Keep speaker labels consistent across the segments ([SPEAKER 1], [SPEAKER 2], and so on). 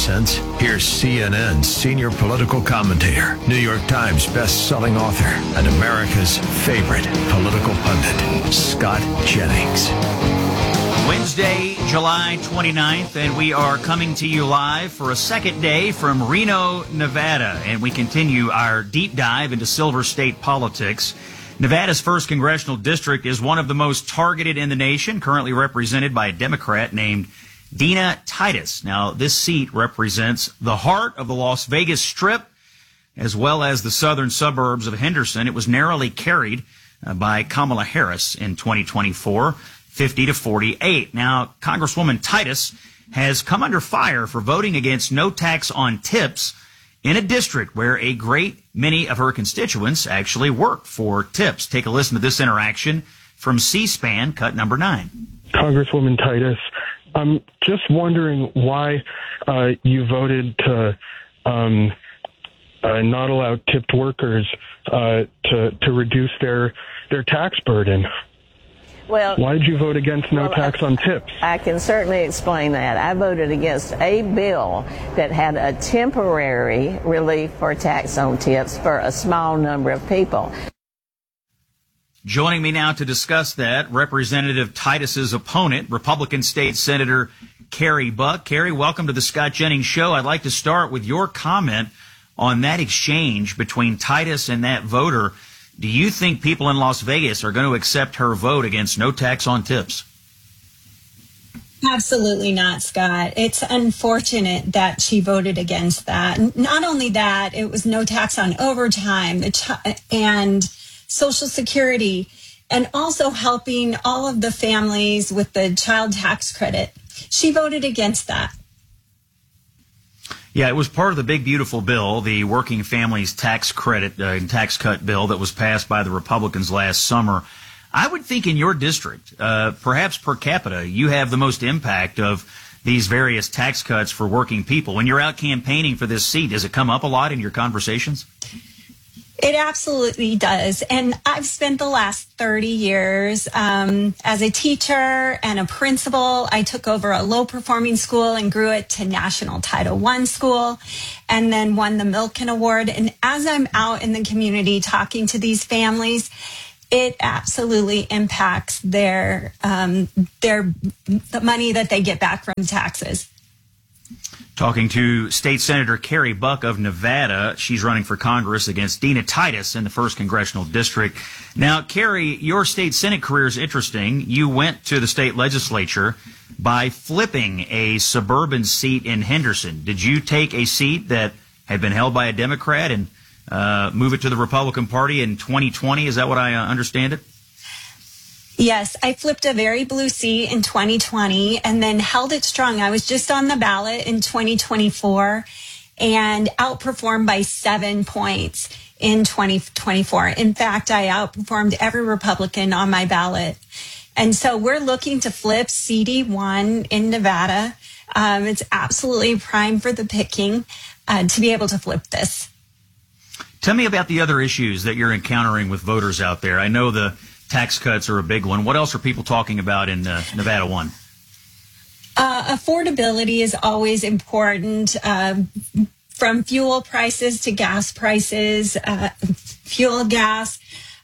[SPEAKER 1] sense? Here's CNN senior political commentator, New York Times best-selling author, and America's favorite political pundit, Scott Jennings.
[SPEAKER 2] Wednesday, July 29th, and we are coming to you live for a second day from Reno, Nevada, and we continue our deep dive into Silver State politics. Nevada's 1st Congressional District is one of the most targeted in the nation, currently represented by a Democrat named Dina Titus. Now, this seat represents the heart of the Las Vegas Strip, as well as the southern suburbs of Henderson. It was narrowly carried by Kamala Harris in 2024. 50-48. Now, Congresswoman Titus has come under fire for voting against no tax on tips in a district where a great many of her constituents actually work for tips. Take a listen to this interaction from C-SPAN, cut number 9.
[SPEAKER 3] Congresswoman Titus, I'm just wondering why you voted to not allow tipped workers to reduce their tax burden.
[SPEAKER 4] Well,
[SPEAKER 3] why did you vote against no tax on tips?
[SPEAKER 4] I can certainly explain that. I voted against a bill that had a temporary relief for tax on tips for a small number of people.
[SPEAKER 2] Joining me now to discuss that, Representative Titus's opponent, Republican State Senator Kerry Buck. Kerry, welcome to the Scott Jennings Show. I'd like to start with your comment on that exchange between Titus and that voter. Do you think people in Las Vegas are going to accept her vote against no tax on tips?
[SPEAKER 5] Absolutely not, Scott. It's unfortunate that she voted against that. Not only that, it was no tax on overtime and Social Security, and also helping all of the families with the child tax credit. She voted against that.
[SPEAKER 2] Yeah, it was part of the big, beautiful bill, the Working Families Tax Credit and Tax Cut bill that was passed by the Republicans last summer. I would think in your district, perhaps per capita, you have the most impact of these various tax cuts for working people. When you're out campaigning for this seat, does it come up a lot in your conversations?
[SPEAKER 5] It absolutely does. And I've spent the last 30 years as a teacher and a principal. I took over a low-performing school and grew it to National Title I school, and then won the Milken Award. And as I'm out in the community talking to these families, it absolutely impacts the money that they get back from taxes.
[SPEAKER 2] Talking to State Senator Kerry Buck of Nevada. She's running for Congress against Dina Titus in the 1st Congressional District. Now, Kerry, your state Senate career is interesting. You went to the state legislature by flipping a suburban seat in Henderson. Did you take a seat that had been held by a Democrat and move it to the Republican Party in 2020? Is that what I understand it?
[SPEAKER 5] Yes, I flipped a very blue seat in 2020 and then held it strong. I was just on the ballot in 2024 and outperformed by 7 points in 2024. In fact, I outperformed every Republican on my ballot. And so we're looking to flip CD1 in Nevada. It's absolutely prime for the picking to be able to flip this.
[SPEAKER 2] Tell me about the other issues that you're encountering with voters out there. I know the tax cuts are a big one. What else are people talking about in Nevada 1?
[SPEAKER 5] Affordability is always important, from fuel prices to gas prices, fuel, gas,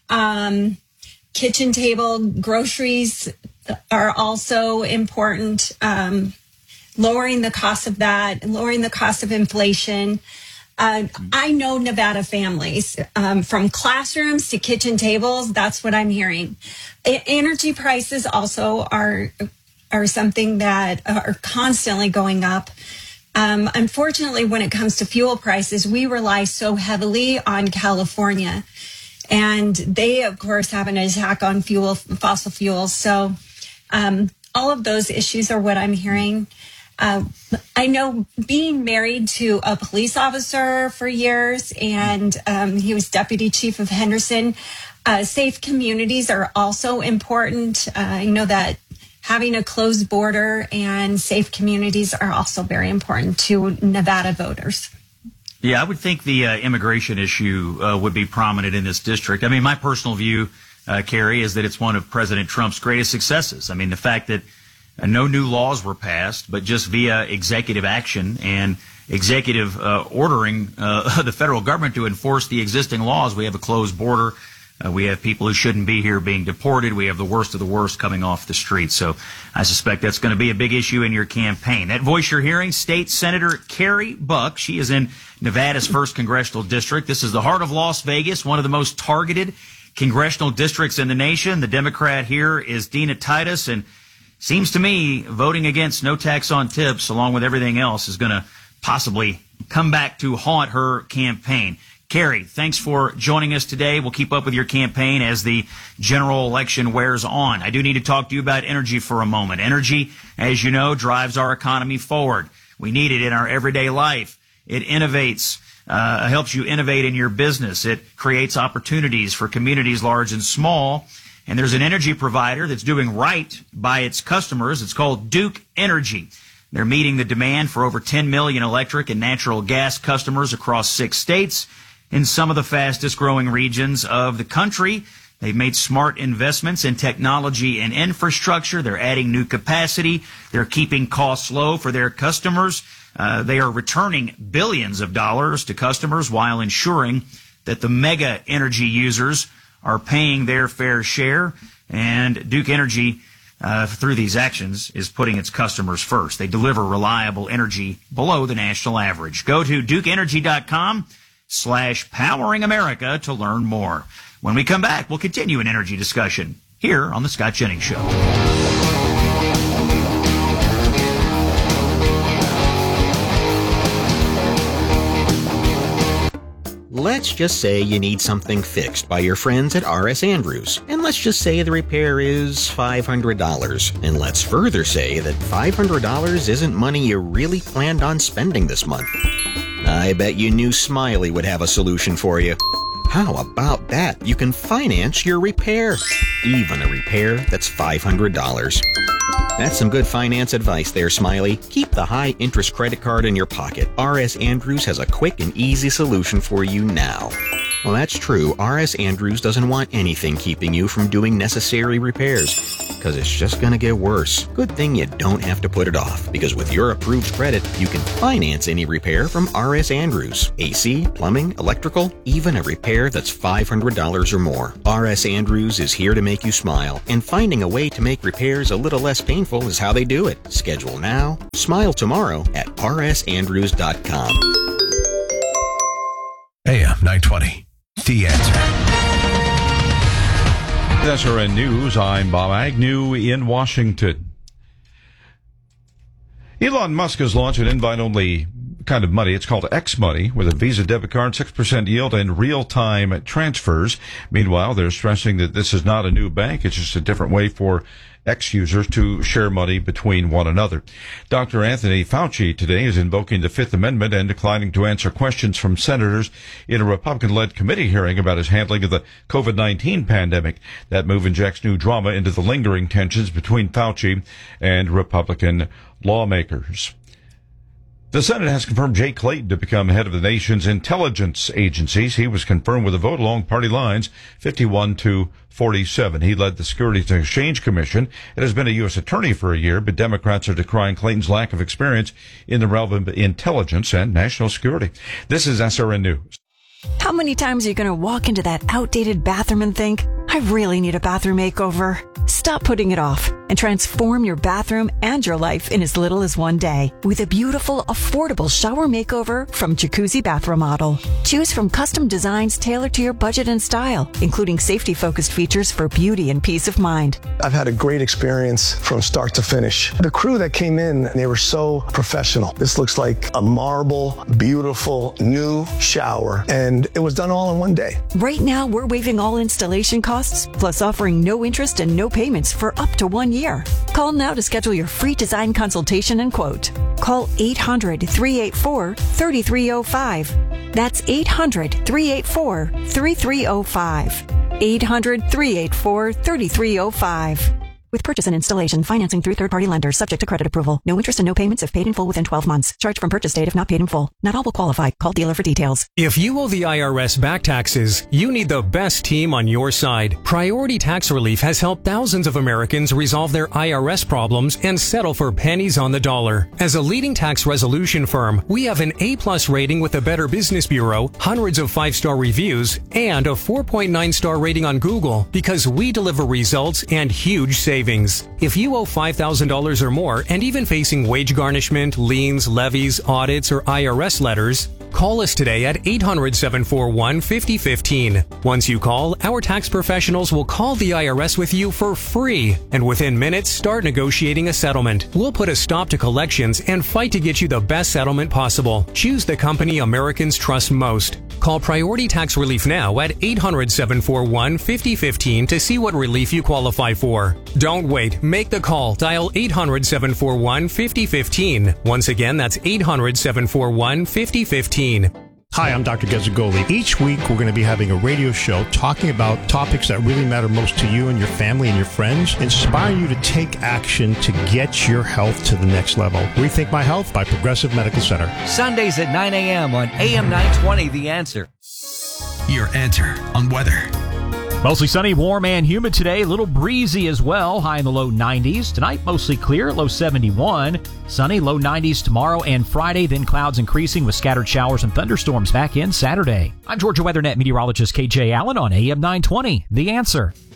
[SPEAKER 5] kitchen table, groceries are also important, lowering the cost of that, lowering the cost of inflation. I know Nevada families, from classrooms to kitchen tables. That's what I'm hearing. Energy prices also are something that are constantly going up. Unfortunately, when it comes to fuel prices, we rely so heavily on California. And they, of course, have an attack on fossil fuels. So all of those issues are what I'm hearing. I know being married to a police officer for years, and he was deputy chief of Henderson. Safe communities are also important. I know that having a closed border and safe communities are also very important to Nevada voters.
[SPEAKER 2] Yeah, I would think the immigration issue would be prominent in this district. I mean, my personal view, Kerry, is that it's one of President Trump's greatest successes. I mean, the fact that no new laws were passed, but just via executive action and executive ordering the federal government to enforce the existing laws. We have a closed border. We have people who shouldn't be here being deported. We have the worst of the worst coming off the streets. So I suspect that's going to be a big issue in your campaign. That voice you're hearing, State Senator Carrie Buck. She is in Nevada's 1st Congressional District. This is the heart of Las Vegas, one of the most targeted congressional districts in the nation. The Democrat here is Dina Titus, and seems to me voting against no tax on tips, along with everything else, is going to possibly come back to haunt her campaign. Carrie, thanks for joining us today. We'll keep up with your campaign as the general election wears on. I do need to talk to you about energy for a moment. Energy, as you know, drives our economy forward. We need it in our everyday life. It innovates, helps you innovate in your business. It creates opportunities for communities large and small. And there's an energy provider that's doing right by its customers. It's called Duke Energy. They're meeting the demand for over 10 million electric and natural gas customers across 6 states. In some of the fastest growing regions of the country. They've made smart investments in technology and infrastructure. They're adding new capacity. They're keeping costs low for their customers. They are returning billions of dollars to customers while ensuring that the mega energy users are paying their fair share. And Duke Energy, through these actions, is putting its customers first. They deliver reliable energy below the national average. Go to DukeEnergy.com/Powering America to learn more. When we come back, we'll continue an energy discussion here on The Scott Jennings Show.
[SPEAKER 6] Let's just say you need something fixed by your friends at R.S. Andrews, and let's just say the repair is $500. And let's further say that $500 isn't money you really planned on spending this month. I bet you knew Smiley would have a solution for you. How about that? You can finance your repair. Even a repair that's $500. That's some good finance advice there, Smiley. Keep the high-interest credit card in your pocket. R.S. Andrews has a quick and easy solution for you now. Well, that's true. R.S. Andrews doesn't want anything keeping you from doing necessary repairs, because it's just going to get worse. Good thing you don't have to put it off, because with your approved credit, you can finance any repair from R.S. Andrews. AC, plumbing, electrical, even a repair that's $500 or more. R.S. Andrews is here to make you smile, and finding a way to make repairs a little less painful is how they do it. Schedule now, smile tomorrow at rsandrews.com.
[SPEAKER 1] AM 920. The Answer.
[SPEAKER 7] SRN News, I'm Bob Agnew in Washington. Elon Musk has launched an invite-only kind of money. It's called X Money, with a Visa debit card, 6% yield, and real-time transfers. Meanwhile, they're stressing that this is not a new bank. It's just a different way for X users to share money between one another. Dr. Anthony Fauci today is invoking the Fifth Amendment and declining to answer questions from senators in a Republican-led committee hearing about his handling of the COVID-19 pandemic. That move injects new drama into the lingering tensions between Fauci and Republican lawmakers. The Senate has confirmed Jay Clayton to become head of the nation's intelligence agencies. He was confirmed with a vote along party lines, 51-47. He led the Securities and Exchange Commission and has been a U.S. attorney for a year, but Democrats are decrying Clayton's lack of experience in the realm of intelligence and national security. This is SRN News.
[SPEAKER 8] How many times are you going to walk into that outdated bathroom and think, I really need a bathroom makeover? Stop putting it off and transform your bathroom and your life in as little as one day with a beautiful, affordable shower makeover from Jacuzzi Bath Remodel. Choose from custom designs tailored to your budget and style, including safety-focused features for beauty and peace of mind.
[SPEAKER 9] I've had a great experience from start to finish. The crew that came in, they were so professional. This looks like a marble, beautiful, new shower, and it was done all in one day.
[SPEAKER 8] Right now, we're waiving all installation costs, plus offering no interest and no payments for up to 1 year. Call now to schedule your free design consultation and quote. Call 800-384-3305. That's 800-384-3305. 800-384-3305. With purchase and installation, financing through third-party lenders, subject to credit approval. No interest and no payments if paid in full within 12 months. Charged from purchase date if not paid in full. Not all will qualify. Call dealer for details.
[SPEAKER 10] If you owe the IRS back taxes, you need the best team on your side. Priority Tax Relief has helped thousands of Americans resolve their IRS problems and settle for pennies on the dollar. As a leading tax resolution firm, we have an A+ rating with the Better Business Bureau, hundreds of 5-star reviews, and a 4.9-star rating on Google because we deliver results and huge savings. If you owe $5,000 or more and even facing wage garnishment, liens, levies, audits, or IRS letters, call us today at 800-741-5015. Once you call, our tax professionals will call the IRS with you for free, and within minutes, start negotiating a settlement. We'll put a stop to collections and fight to get you the best settlement possible. Choose the company Americans trust most. Call Priority Tax Relief now at 800-741-5015 to see what relief you qualify for. Don't wait. Make the call. Dial 800-741-5015. Once again, that's 800-741-5015.
[SPEAKER 11] Hi, I'm Dr. Gazzagoli. Each week, we're going to be having a radio show talking about topics that really matter most to you and your family and your friends, inspire you to take action to get your health to the next level. Rethink My Health by Progressive Medical Center.
[SPEAKER 12] Sundays at 9 a.m. on AM 920, The Answer.
[SPEAKER 1] Your Answer on weather.
[SPEAKER 13] Mostly sunny, warm, and humid today. A little breezy as well, high in the low 90s. Tonight, mostly clear, low 71. Sunny, low 90s tomorrow and Friday, then clouds increasing with scattered showers and thunderstorms back in Saturday. I'm Georgia WeatherNet meteorologist KJ Allen on AM 920, The Answer.